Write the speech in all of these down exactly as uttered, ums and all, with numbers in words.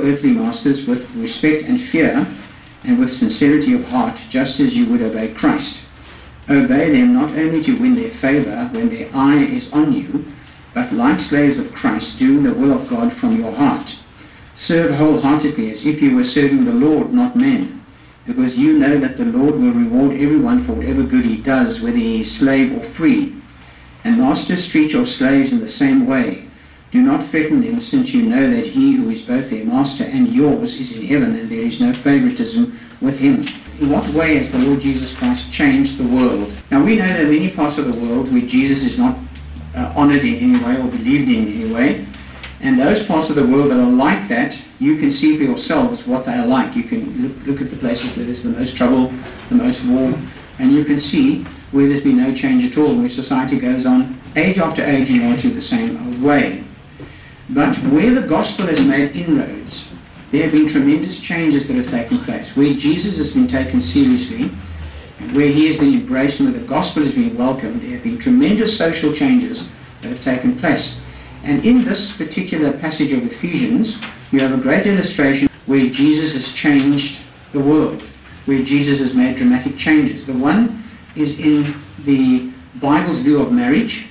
earthly masters with respect and fear, and with sincerity of heart, just as you would obey Christ. Obey them not only to win their favor when their eye is on you, but like slaves of Christ, do the will of God from your heart. Serve wholeheartedly as if you were serving the Lord, not men, because you know that the Lord will reward everyone for whatever good he does, whether he is slave or free. And masters, treat your slaves in the same way. Do not threaten them, since you know that he who is both their master and yours is in heaven, and there is no favoritism with him. In what way has the Lord Jesus Christ changed the world? Now we know there are many parts of the world where Jesus is not uh, honored in any way or believed in any way. And those parts of the world that are like that, you can see for yourselves what they are like. You can look, look at the places where there's the most trouble, the most war, and you can see where there's been no change at all, where society goes on age after age in largely the same old way. But where the gospel has made inroads, there have been tremendous changes that have taken place. Where Jesus has been taken seriously, and where he has been embraced and where the gospel has been welcomed, there have been tremendous social changes that have taken place. And in this particular passage of Ephesians, you have a great illustration where Jesus has changed the world, where Jesus has made dramatic changes. The one is in the Bible's view of marriage,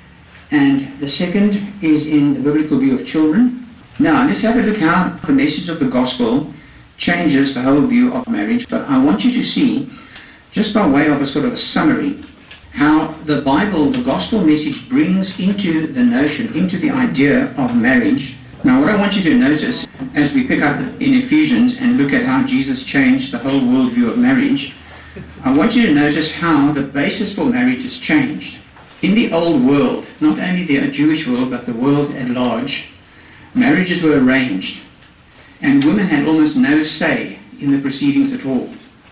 and the second is in the biblical view of children. Now, let's have a look how the message of the gospel changes the whole view of marriage. But I want you to see, just by way of a sort of a summary, how the Bible, the gospel message, brings into the notion, into the idea of marriage. Now, what I want you to notice as we pick up in Ephesians and look at how Jesus changed the whole worldview of marriage, I want you to notice how the basis for marriage has changed. In the old world, not only the Jewish world, but the world at large, marriages were arranged, and women had almost no say in the proceedings at all.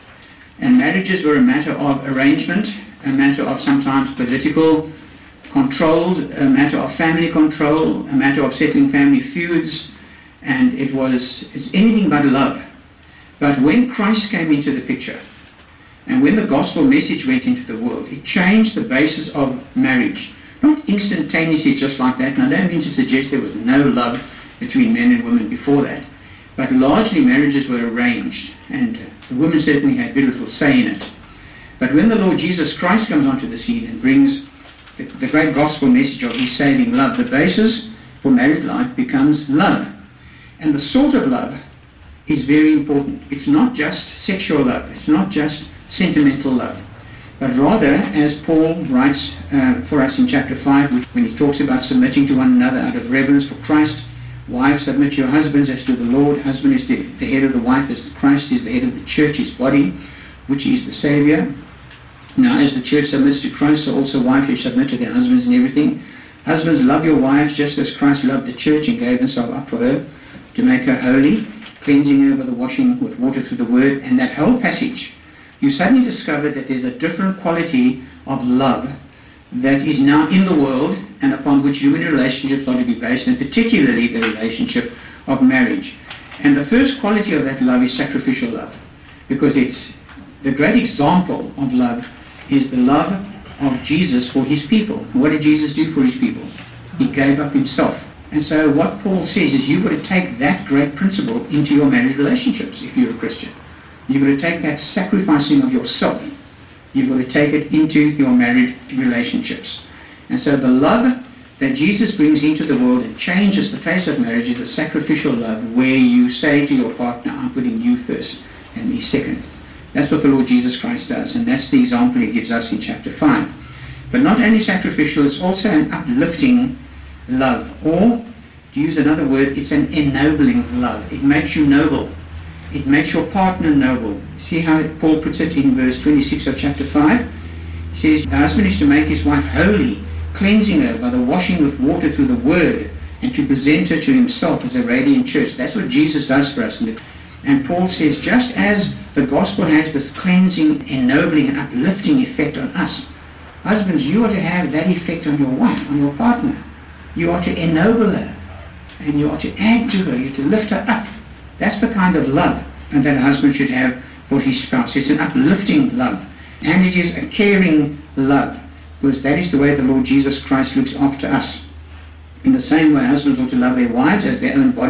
And marriages were a matter of arrangement, a matter of sometimes political control, a matter of family control, a matter of settling family feuds, and it was it's anything but love. But when Christ came into the picture, and when the gospel message went into the world, it changed the basis of marriage. Not instantaneously just like that, and I don't mean to suggest there was no love between men and women before that, but largely marriages were arranged, and the women certainly had very little say in it. But when the Lord Jesus Christ comes onto the scene and brings the, the great gospel message of his saving love, the basis for married life becomes love. And the sort of love is very important. It's not just sexual love, it's not just sentimental love, but rather, as Paul writes uh, for us in chapter five, which, when he talks about submitting to one another out of reverence for Christ, wives, submit to your husbands as to the Lord. Husband is the, the head of the wife, as Christ is the head of the church, his body, which is the Savior. Now, as the church submits to Christ, so also wives should submit to their husbands in everything. Husbands, love your wives just as Christ loved the church and gave himself up for her, to make her holy, cleansing her by the washing with water through the word. And that whole passage, you suddenly discover that there's a different quality of love that is now in the world and upon which human relationships are to be based, and particularly the relationship of marriage. And the first quality of that love is sacrificial love, because it's the great example of love is the love of Jesus for his people. What did Jesus do for his people? He gave up himself. And so what Paul says is you've got to take that great principle into your marriage relationships if you're a Christian. You've got to take that sacrificing of yourself. You've got to take it into your married relationships. And so the love that Jesus brings into the world and changes the face of marriage is a sacrificial love where you say to your partner, I'm putting you first and me second. That's what the Lord Jesus Christ does, and that's the example he gives us in chapter five. But not only sacrificial, it's also an uplifting love. Or, to use another word, it's an ennobling love. It makes you noble. It makes your partner noble. See how Paul puts it in verse twenty-six of chapter five? He says, the husband is to make his wife holy, cleansing her by the washing with water through the word, and to present her to himself as a radiant church. That's what Jesus does for us. And Paul says, just as the gospel has this cleansing, ennobling, and uplifting effect on us, husbands, you are to have that effect on your wife, on your partner. You are to ennoble her, and you are to add to her, you are to lift her up. That's the kind of love and that a husband should have for his spouse. It's an uplifting love, and it is a caring love, because that is the way the Lord Jesus Christ looks after us. In the same way, husbands ought to love their wives as their own bodies.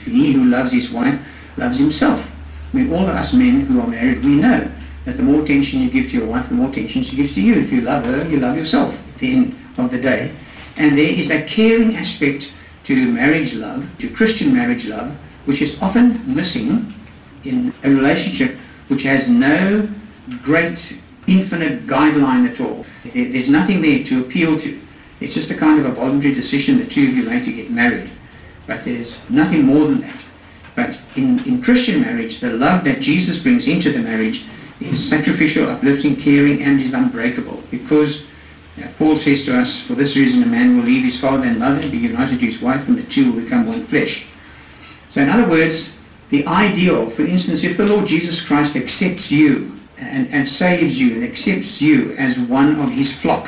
He who loves his wife loves himself. I mean, all of us men who are married, we know that the more attention you give to your wife, the more attention she gives to you. If you love her, you love yourself at the end of the day. And there is a caring aspect to marriage love, to Christian marriage love, which is often missing in a relationship which has no great infinite guideline at all. There's nothing there to appeal to. It's just a kind of a voluntary decision the two of you make to get married. But there's nothing more than that. But in, in Christian marriage, the love that Jesus brings into the marriage is sacrificial, uplifting, caring, and is unbreakable. Because uh, Paul says to us, for this reason a man will leave his father and mother and be united to his wife, and the two will become one flesh. So in other words, the ideal, for instance, if the Lord Jesus Christ accepts you and, and saves you and accepts you as one of his flock,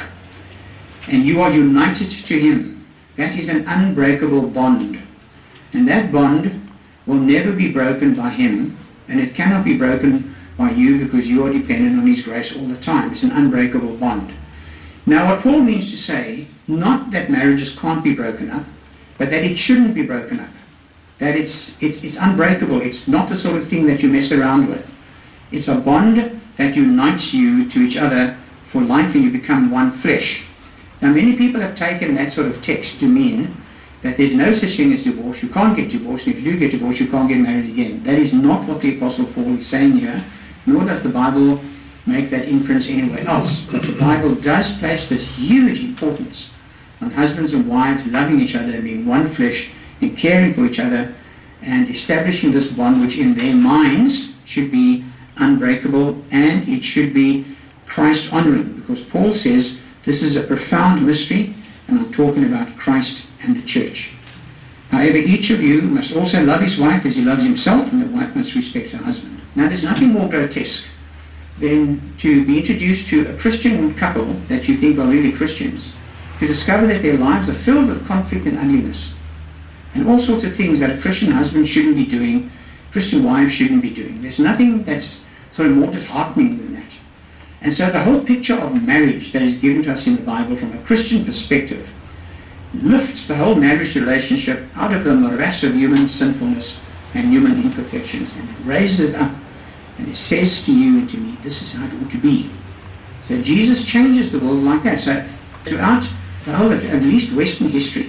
and you are united to him, that is an unbreakable bond. And that bond will never be broken by him, and it cannot be broken by you because you are dependent on his grace all the time. It's an unbreakable bond. Now what Paul means to say, not that marriages can't be broken up, but that it shouldn't be broken up. That it's, it's, it's unbreakable. It's not the sort of thing that you mess around with. It's a bond that unites you to each other for life, and you become one flesh. Now many people have taken that sort of text to mean that there's no such thing as divorce. You can't get divorced, and if you do get divorced, you can't get married again. That is not what the Apostle Paul is saying here, nor does the Bible make that inference anywhere else. But the Bible does place this huge importance on husbands and wives loving each other, being one flesh, and caring for each other, and establishing this bond which in their minds should be unbreakable, and it should be Christ-honoring, because Paul says this is a profound mystery, and I'm talking about Christ and the church. However, each of you must also love his wife as he loves himself, and the wife must respect her husband. Now, there's nothing more grotesque than to be introduced to a Christian couple that you think are really Christians, to discover that their lives are filled with conflict and ugliness, and all sorts of things that a Christian husband shouldn't be doing, Christian wives shouldn't be doing. There's nothing that's sort of more disheartening than that. And so the whole picture of marriage that is given to us in the Bible from a Christian perspective lifts the whole marriage relationship out of the morass of human sinfulness and human imperfections, and raises it up, and it says to you and to me, this is how it ought to be. So Jesus changes the world like that. So throughout the whole of at least Western history,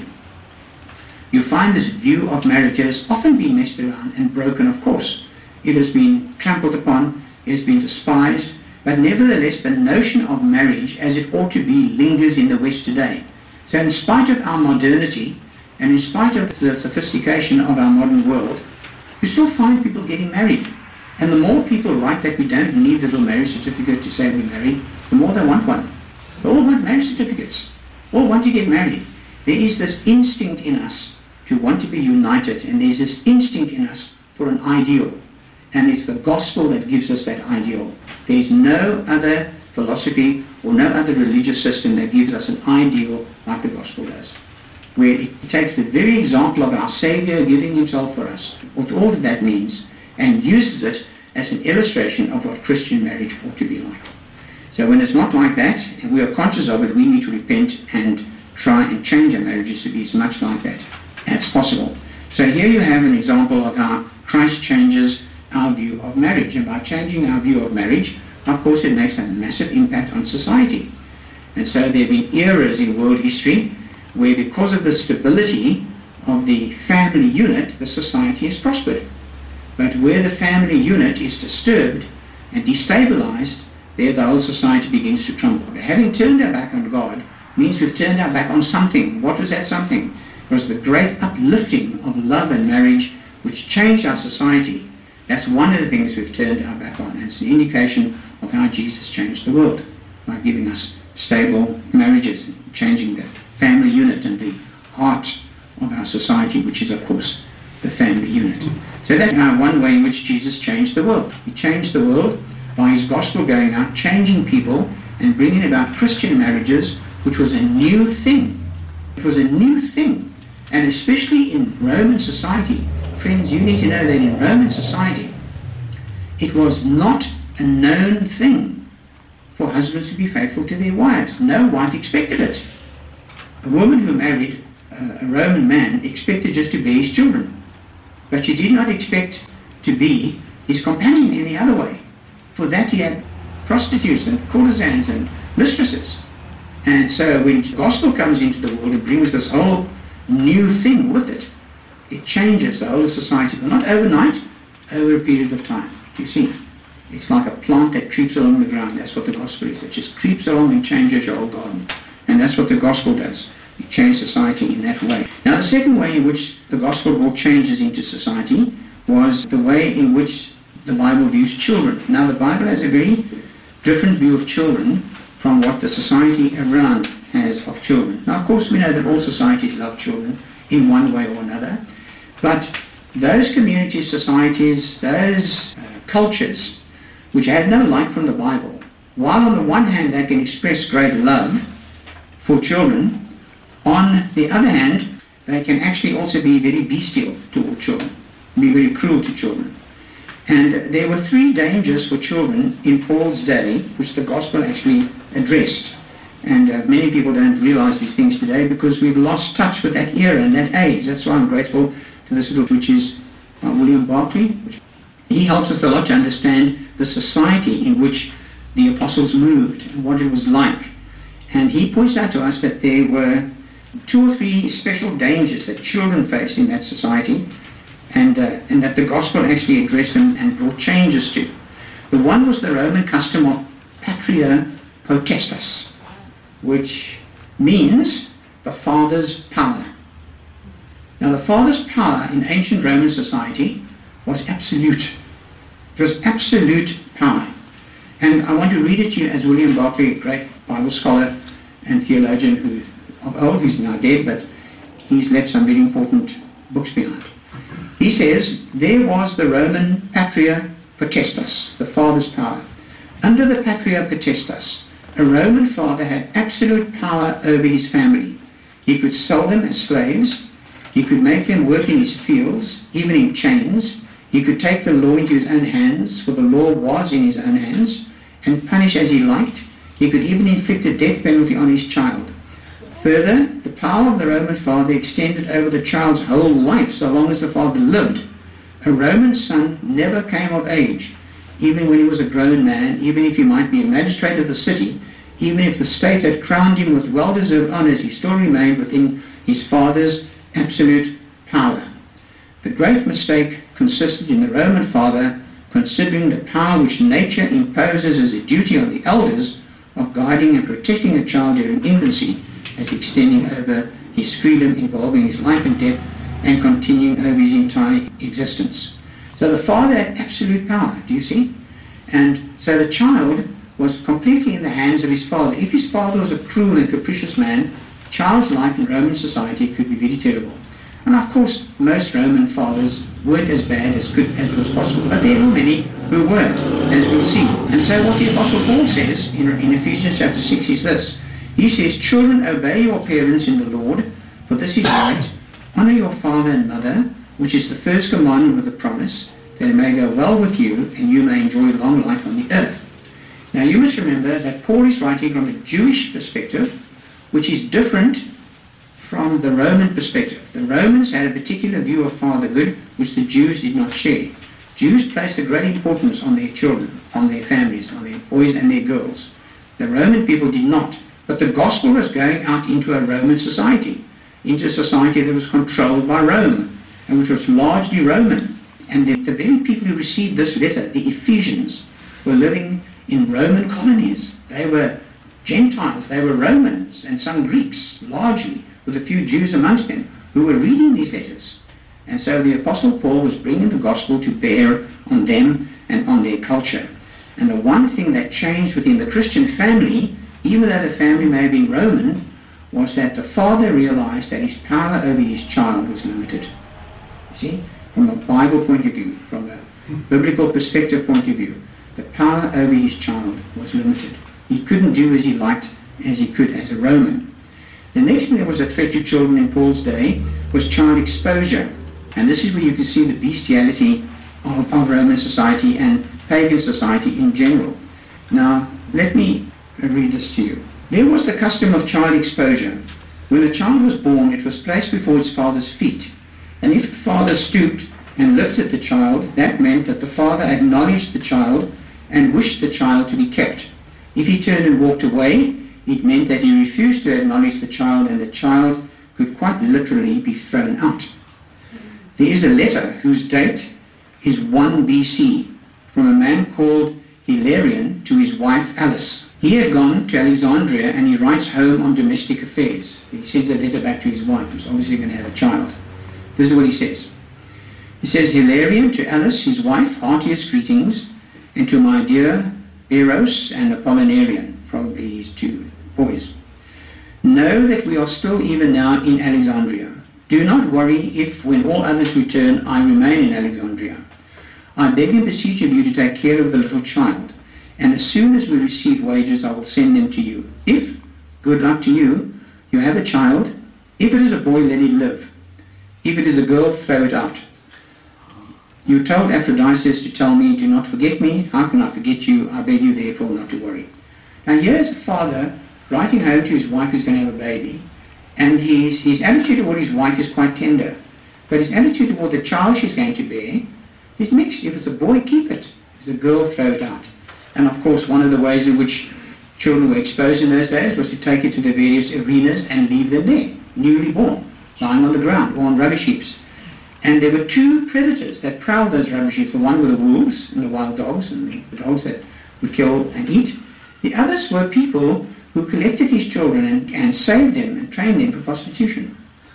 you find this view of marriage that has often been messed around and broken, of course. It has been trampled upon, it has been despised, but nevertheless the notion of marriage as it ought to be lingers in the West today. So in spite of our modernity, and in spite of the sophistication of our modern world, you still find people getting married. And the more people write that we don't need a little marriage certificate to say we're married, the more they want one. They all want marriage certificates. All want to get married. There is this instinct in us to want to be united, and there's this instinct in us for an ideal. And it's the gospel that gives us that ideal. There's no other philosophy or no other religious system that gives us an ideal like the gospel does, where it takes the very example of our Savior giving himself for us, with all that that means, and uses it as an illustration of what Christian marriage ought to be like. So when it's not like that, and we are conscious of it, we need to repent and try and change our marriages to be as much like that as possible. So here you have an example of how Christ changes our view of marriage. And by changing our view of marriage, of course, it makes a massive impact on society. And so there have been eras in world history where, because of the stability of the family unit, the society has prospered. But where the family unit is disturbed and destabilized, there the whole society begins to crumble. Having turned our back on God means we've turned our back on something. What was that something? It was the great uplifting of love and marriage which changed our society. That's one of the things we've turned our back on. And it's an indication of how Jesus changed the world by giving us stable marriages, changing the family unit and the heart of our society, which is, of course, the family unit. So that's uh, one way in which Jesus changed the world. He changed the world by his gospel going out, changing people, and bringing about Christian marriages, which was a new thing. It was a new thing. And especially in Roman society, friends, you need to know that in Roman society, it was not a known thing for husbands to be faithful to their wives. No wife expected it. A woman who married a Roman man expected just to bear his children. but she did not expect to be his companion in any other way. For that he had prostitutes and courtesans and mistresses. And so when the gospel comes into the world, it brings this whole new thing with it. It changes the whole of society, but not overnight, over a period of time. Do you see? It's like a plant that creeps along the ground. That's what the gospel is. It just creeps along and changes your whole garden. And that's what the gospel does. It changes society in that way. Now the second way in which the gospel brought changes into society was the way in which the Bible views children. Now the Bible has a very different view of children from what the society around has of children. Now of course we know that all societies love children in one way or another, but those communities, societies, those uh, cultures which have no light from the Bible, while on the one hand they can express great love for children, on the other hand they can actually also be very bestial toward children, be very cruel to children. And there were three dangers for children in Paul's day which the gospel actually addressed. And uh, many people don't realize these things today because we've lost touch with that era and that age. That's why I'm grateful to this little, which is uh, William Barclay. Which, he helps us a lot to understand the society in which the apostles moved and what it was like. And he points out to us that there were two or three special dangers that children faced in that society, and, uh, and that the gospel actually addressed them and brought changes to. The one was the Roman custom of patria potestas, which means the father's power. Now the father's power in ancient Roman society was absolute. It was absolute power. And I want to read it to you as William Barclay, a great Bible scholar and theologian who of old, who's now dead, but he's left some very important books behind. He says, there was the Roman patria potestas, the father's power. Under the patria potestas, a Roman father had absolute power over his family. He could sell them as slaves. He could make them work in his fields, even in chains. He could take the law into his own hands, for the law was in his own hands, and punish as he liked. He could even inflict a death penalty on his child. Further, the power of the Roman father extended over the child's whole life so long as the father lived. A Roman son never came of age, even when he was a grown man, even if he might be a magistrate of the city, even if the state had crowned him with well-deserved honours, he still remained within his father's absolute power. The great mistake consisted in the Roman father considering the power which nature imposes as a duty on the elders of guiding and protecting a child during infancy as extending over his freedom, involving his life and death, and continuing over his entire existence. So the father had absolute power, do you see? And so the child was completely in the hands of his father. If his father was a cruel and capricious man, a child's life in Roman society could be very terrible. And of course, most Roman fathers weren't as bad as, could, as was possible, but there were many who weren't, as we'll see. And so what the Apostle Paul says in, in Ephesians chapter six is this. He says, children, obey your parents in the Lord, for this is right. Honor your father and mother, which is the first commandment with a promise, that it may go well with you and you may enjoy long life on the earth. Now you must remember that Paul is writing from a Jewish perspective, which is different from the Roman perspective. The Romans had a particular view of fatherhood, which the Jews did not share. Jews placed a great importance on their children, on their families, on their boys and their girls. The Roman people did not. But the gospel was going out into a Roman society, into a society that was controlled by Rome, and which was largely Roman. And the, the very people who received this letter, the Ephesians, were living in Roman colonies. They were Gentiles, they were Romans, and some Greeks, largely, with a few Jews amongst them, who were reading these letters. And so the Apostle Paul was bringing the gospel to bear on them and on their culture. And the one thing that changed within the Christian family, even though the family may have been Roman, was that the father realized that his power over his child was limited. You see, from a Bible point of view, from a biblical perspective point of view, the power over his child was limited. He couldn't do as he liked as he could as a Roman. The next thing that was a threat to children in Paul's day was child exposure. And this is where you can see the bestiality of, of Roman society and pagan society in general. Now, let me read this to you. There was the custom of child exposure. When a child was born, it was placed before its father's feet, and if the father stooped and lifted the child, that meant that the father acknowledged the child and wished the child to be kept. If he turned and walked away, it meant that he refused to acknowledge the child, and the child could quite literally be thrown out. There is a letter whose date is one B C from a man called Hilarion to his wife Alice. He had gone to Alexandria, and he writes home on domestic affairs. He sends a letter back to his wife, who's obviously going to have a child. This is what he says. He says, Hilarion to Alice, his wife, heartiest greetings, and to my dear Eros and Apollinarian, probably his two boys. Know that we are still even now in Alexandria. Do not worry if, when all others return, I remain in Alexandria. I beg and beseech of you to take care of the little child, and as soon as we receive wages, I will send them to you. If, good luck to you, you have a child, if it is a boy, let it live. If it is a girl, throw it out. You told Aphrodisias to tell me, do not forget me. How can I forget you? I beg you therefore not to worry. Now here's a father writing home to his wife who's going to have a baby, and his, his attitude toward his wife is quite tender. But his attitude toward the child she's going to bear is mixed. If it's a boy, keep it. If it's a girl, throw it out. And of course, one of the ways in which children were exposed in those days was to take it to the various arenas and leave them there, newly born, lying on the ground or on rubbish heaps. And there were two predators that prowled those rubbish heaps. The one were the wolves and the wild dogs, and the dogs that would kill and eat. The others were people who collected his children and, and saved them and trained them for prostitution.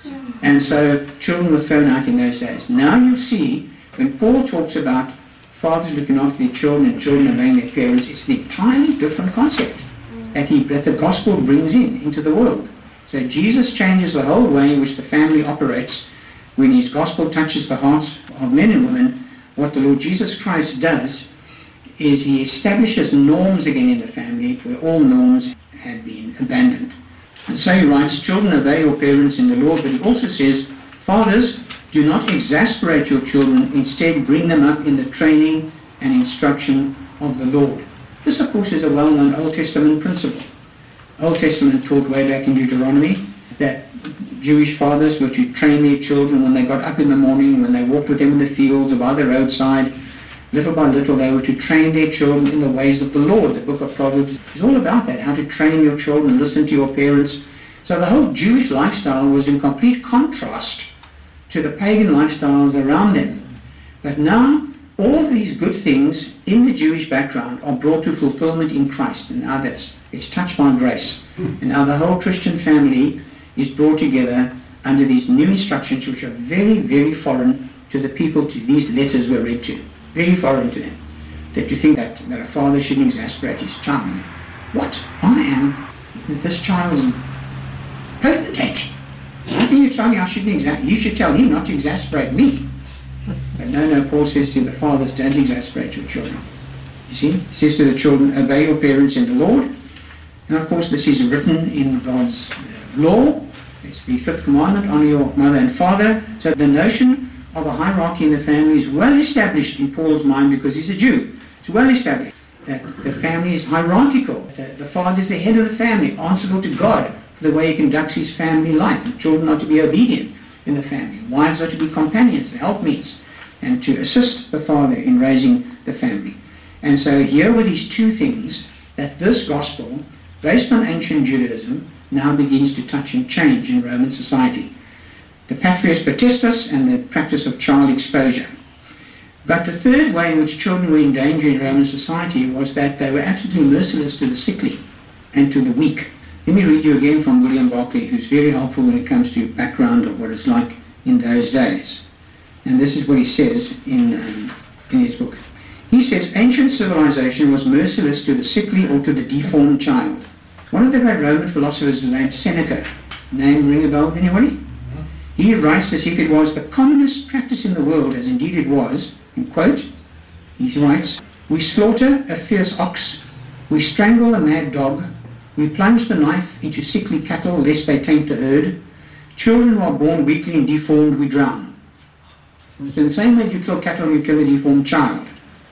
And so children were thrown out in those days. Now you'll see, when Paul talks about fathers looking after their children and children obeying their parents, it's an entirely different concept that, he, that the gospel brings in into the world. So Jesus changes the whole way in which the family operates. When his gospel touches the hearts of men and women, what the Lord Jesus Christ does is he establishes norms again in the family where all norms had been abandoned. And so he writes, children, obey your parents in the Lord, but he also says, fathers, do not exasperate your children, instead bring them up in the training and instruction of the Lord. This, of course, is a well-known Old Testament principle. Old Testament taught way back in Deuteronomy that Jewish fathers were to train their children when they got up in the morning, when they walked with them in the fields or by the roadside. Little by little they were to train their children in the ways of the Lord. The book of Proverbs is all about that, how to train your children, listen to your parents. So the whole Jewish lifestyle was in complete contrast to the pagan lifestyles around them. But now all of these good things in the Jewish background are brought to fulfillment in Christ. And now that's, it's touched by grace. And now the whole Christian family is brought together under these new instructions, which are very, very foreign to the people to these letters were read to. Very foreign to them. That you think that, that a father shouldn't exasperate his child. What? I am this child's potentate. How can you tell me I shouldn't exasperate? You should tell him not to exasperate me. But no, no, Paul says to the fathers, don't exasperate your children. You see? He says to the children, obey your parents in the Lord. And of course this is written in God's law. It's the fifth commandment, honor your mother and father. So the notion of a hierarchy in the family is well established in Paul's mind because he's a Jew. It's well established that the family is hierarchical. The, the father is the head of the family, answerable to God for the way he conducts his family life. And children are to be obedient in the family. Wives are to be companions, helpmeets, and to assist the father in raising the family. And so here were these two things that this gospel, based on ancient Judaism, now begins to touch and change in Roman society. The patrias potestas and the practice of child exposure. But the third way in which children were in danger in Roman society was that they were absolutely merciless to the sickly and to the weak. Let me read you again from William Barclay, who's very helpful when it comes to background of what it's like in those days. And this is what he says in, um, in his book. He says, ancient civilization was merciless to the sickly or to the deformed child. One of the great Roman philosophers was named Seneca. Name ring a bell with anybody? He writes as if it was the commonest practice in the world, as indeed it was, in quote, he writes, we slaughter a fierce ox, we strangle a mad dog, we plunge the knife into sickly cattle lest they taint the herd, children who are born weakly and deformed we drown. In the same way you kill cattle, you kill a deformed child.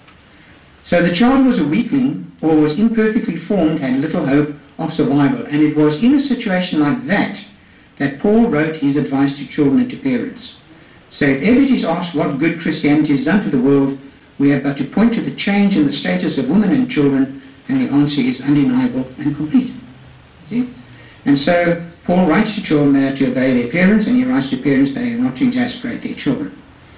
So the child was a weakling or was imperfectly formed, had little hope of survival, and it was in a situation like that that Paul wrote his advice to children and to parents. So if ever it is asked what good Christianity has done to the world, we have but to point to the change in the status of women and children, and the answer is undeniable and complete. See? And so Paul writes to children they are to obey their parents, and he writes to parents they are not to exasperate their children.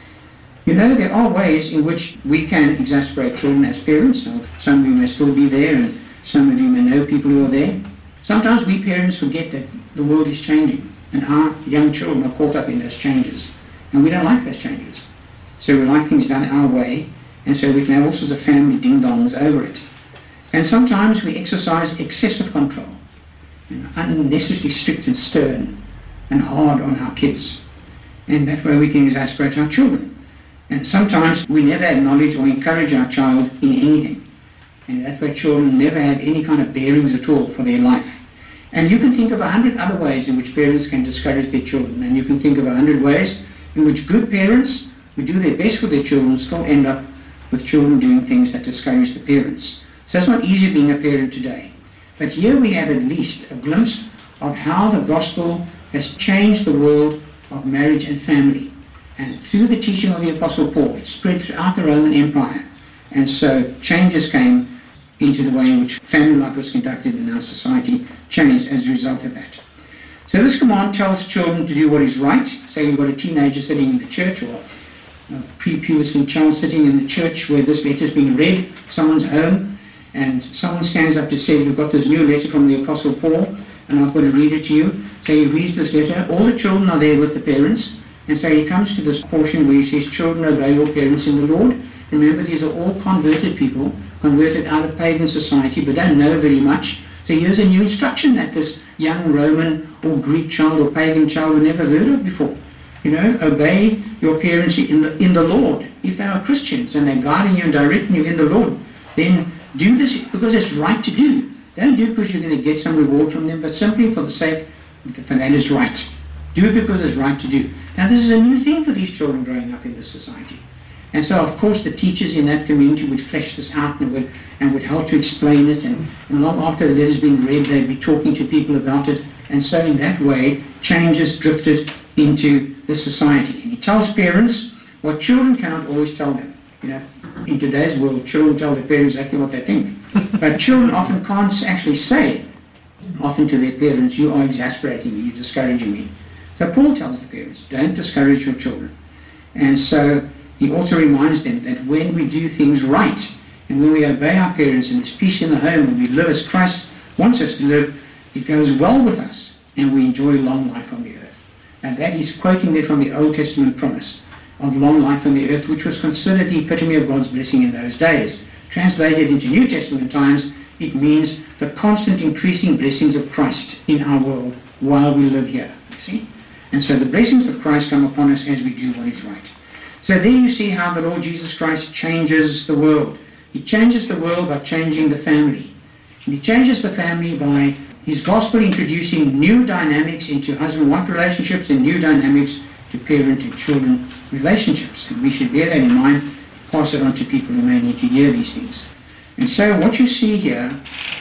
You know, there are ways in which we can exasperate children as parents. Some of you may still be there, and some of you may know people who are there. Sometimes we parents forget that the world is changing, and our young children are caught up in those changes. And we don't like those changes. So we like things done our way, and so we can have all sorts of family ding-dongs over it. And sometimes we exercise excessive control, you know, unnecessarily strict and stern and hard on our kids. And that way we can exasperate our children. And sometimes we never acknowledge or encourage our child in anything. And that way children never have any kind of bearings at all for their life. And you can think of a hundred other ways in which parents can discourage their children. And you can think of a hundred ways in which good parents who do their best for their children still end up with children doing things that discourage the parents. So it's not easy being a parent today. But here we have at least a glimpse of how the gospel has changed the world of marriage and family. And through the teaching of the Apostle Paul, it spread throughout the Roman Empire. And so changes came into the way in which family life was conducted in our society, changed as a result of that. So this command tells children to do what is right. Say you've got a teenager sitting in the church, or a pre-pubescent child sitting in the church where this letter is being read, someone's home, and someone stands up to say, we've got this new letter from the Apostle Paul, and I've got to read it to you. So he reads this letter. All the children are there with the parents. And so he comes to this portion where he says, children, obey your parents in the Lord. Remember, these are all converted people, converted out of pagan society, but don't know very much. So here's a new instruction that this young Roman or Greek child or pagan child would never heard of before. You know, obey your parents in the, in the Lord. If they are Christians and they're guiding you and directing you in the Lord, then do this because it's right to do. Don't do it because you're going to get some reward from them, but simply for the sake for that is right. Do it because it's right to do. Now this is a new thing for these children growing up in this society. And so of course the teachers in that community would flesh this out and would, and would help to explain it, and, and long after the letter's been read they'd be talking to people about it, and so in that way changes drifted into the society. And he tells parents what children cannot always tell them. You know, in today's world children tell their parents exactly what they think. But children often can't actually say often to their parents, you are exasperating me, you're discouraging me. So Paul tells the parents, don't discourage your children. And so he also reminds them that when we do things right, and when we obey our parents and there's peace in the home, and we live as Christ wants us to live, it goes well with us, and we enjoy long life on the earth. And that is quoting there from the Old Testament promise of long life on the earth, which was considered the epitome of God's blessing in those days. Translated into New Testament times, it means the constant increasing blessings of Christ in our world while we live here. You see? And so the blessings of Christ come upon us as we do what is right. So there you see how the Lord Jesus Christ changes the world. He changes the world by changing the family. And he changes the family by his gospel introducing new dynamics into husband-wife relationships and new dynamics to parent and children relationships. And we should bear that in mind, pass it on to people who may need to hear these things. And so what you see here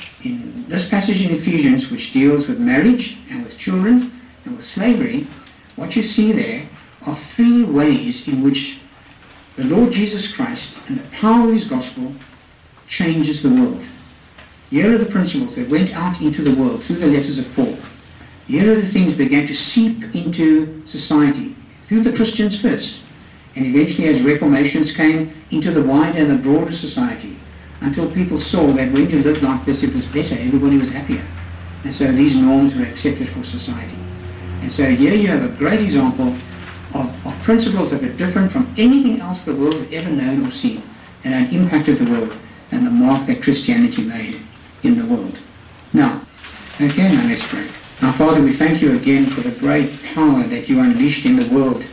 in this passage in Ephesians, which deals with marriage and with children and with slavery, what you see there are three ways in which the Lord Jesus Christ and the power of his gospel changes the world. Here are the principles that went out into the world through the letters of Paul. Here are the things that began to seep into society through the Christians first, and eventually as reformations came into the wider and the broader society, until people saw that when you lived like this it was better, everybody was happier. And so these norms were accepted for society. And so here you have a great example of, of principles that are different from anything else the world had ever known or seen, and had impacted the world and the mark that Christianity made in the world. Now, okay, now let's pray. Now, Father, we thank you again for the great power that you unleashed in the world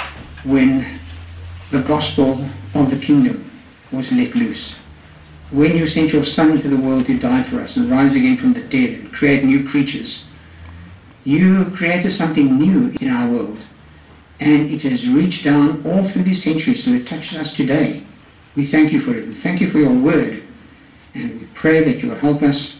when the gospel of the kingdom was let loose. When you sent your Son into the world to die for us and rise again from the dead and create new creatures, you created something new in our world, and it has reached down all through these centuries, so it touches us today. We thank you for it. We thank you for your word, and we pray that you will help us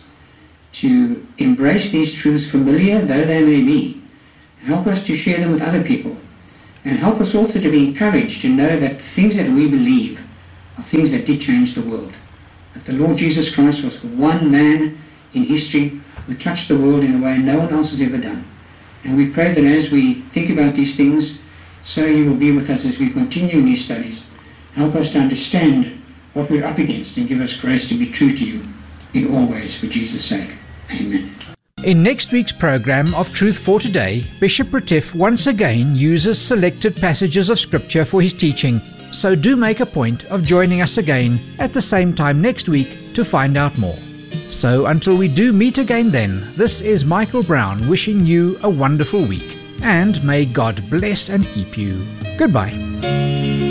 to embrace these truths, familiar though they may be. Help us to share them with other people, And help us also to be encouraged to know that things that we believe are things that did change the world. That the Lord Jesus Christ was the one man in history who touched the world in a way no one else has ever done. And we pray that as we think about these things, so you will be with us as we continue in these studies. Help us to understand what we're up against and give us grace to be true to you in all ways for Jesus' sake. Amen. In next week's program of Truth for Today, Bishop Retief once again uses selected passages of Scripture for his teaching, so do make a point of joining us again at the same time next week to find out more. So until we do meet again then, this is Michael Brown wishing you a wonderful week, and may God bless and keep you. Goodbye.